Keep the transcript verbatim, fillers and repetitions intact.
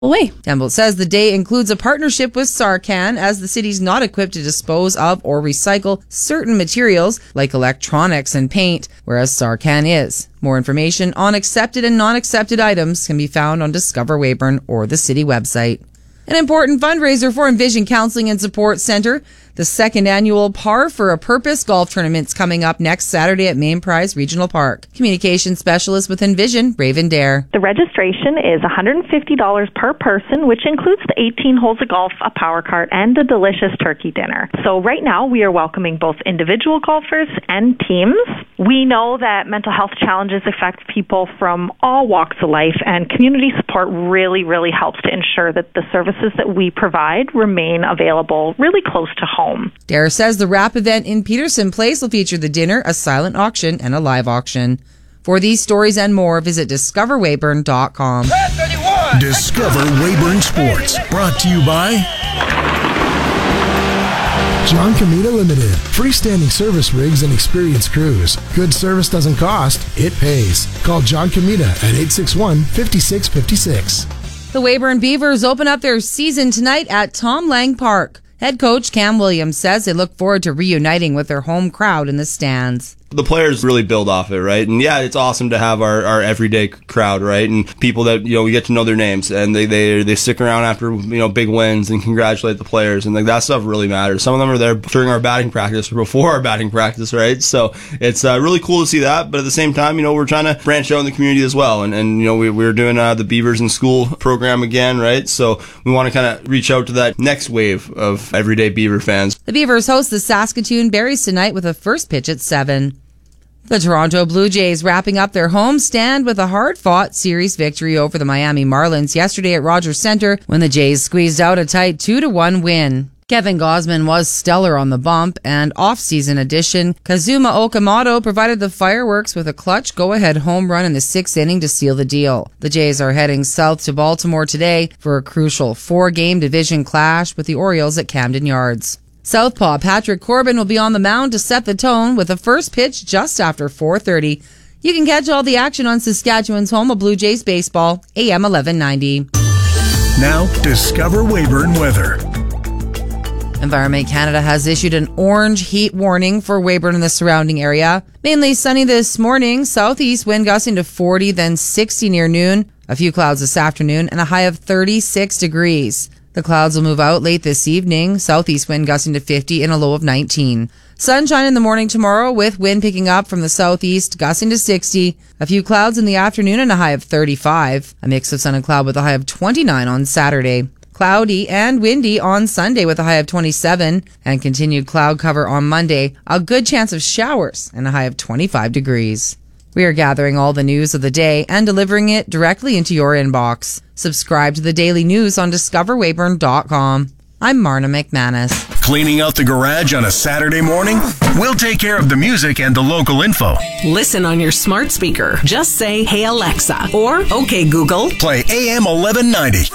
way. Temple says the day includes a partnership with Sarcan, as the city's not equipped to dispose of or recycle certain materials like electronics and paint, whereas Sarcan is. More information on accepted and non-accepted items can be found on Discover Weyburn or the city website. An important fundraiser for Envision Counseling and Support Centre. The second annual Par for a Purpose golf tournament's coming up next Saturday at Main Prize Regional Park. Communications specialist with Envision, Raven Dare. The registration is one hundred fifty dollars per person, which includes the eighteen holes of golf, a power cart, and a delicious turkey dinner. So right now we are welcoming both individual golfers and teams. We know that mental health challenges affect people from all walks of life, and community support really, really helps to ensure that the services that we provide remain available really close to home. Dare says the wrap event in Peterson Place will feature the dinner, a silent auction, and a live auction. For these stories and more, visit discover weyburn dot com. Discover Weyburn Sports, brought to you by John Comita Limited. Freestanding service rigs and experienced crews. Good service doesn't cost, it pays. Call John Comita at eight six one, five six five six. The Weyburn Beavers open up their season tonight at Tom Lang Park. Head coach Cam Williams says they look forward to reuniting with their home crowd in the stands. The players really build off it, right? And yeah, it's awesome to have our, our everyday crowd, right? And people that, you know, we get to know their names, and they, they they stick around after, you know, big wins and congratulate the players, and like that stuff really matters. Some of them are there during our batting practice or before our batting practice, right? So it's uh, really cool to see that, but at the same time, you know, we're trying to branch out in the community as well, and, and you know, we, we're doing uh, the Beavers in School program again, right? So we want to kind of reach out to that next wave of everyday Beaver fans. The Beavers host the Saskatoon Berries tonight with a first pitch at seven. The Toronto Blue Jays wrapping up their home stand with a hard-fought series victory over the Miami Marlins yesterday at Rogers Centre when the Jays squeezed out a tight two to one win. Kevin Gausman was stellar on the bump, and off-season addition Kazuma Okamoto provided the fireworks with a clutch go-ahead home run in the sixth inning to seal the deal. The Jays are heading south to Baltimore today for a crucial four-game division clash with the Orioles at Camden Yards. Southpaw Patrick Corbin will be on the mound to set the tone with a first pitch just after four thirty. You can catch all the action on Saskatchewan's home of Blue Jays baseball, A M eleven ninety. Now, Discover Weyburn weather. Environment Canada has issued an orange heat warning for Weyburn and the surrounding area. Mainly sunny this morning, southeast wind gusting to forty, then sixty near noon. A few clouds this afternoon and a high of thirty-six degrees. The clouds will move out late this evening, southeast wind gusting to fifty and a low of nineteen. Sunshine in the morning tomorrow with wind picking up from the southeast, gusting to sixty. A few clouds in the afternoon and a high of thirty-five. A mix of sun and cloud with a high of twenty-nine on Saturday. Cloudy and windy on Sunday with a high of twenty-seven, and continued cloud cover on Monday. A good chance of showers and a high of twenty-five degrees. We are gathering all the news of the day and delivering it directly into your inbox. Subscribe to the daily news on discover weyburn dot com. I'm Marna McManus. Cleaning out the garage on a Saturday morning? We'll take care of the music and the local info. Listen on your smart speaker. Just say, "Hey Alexa," or "Okay Google." Play A M eleven ninety.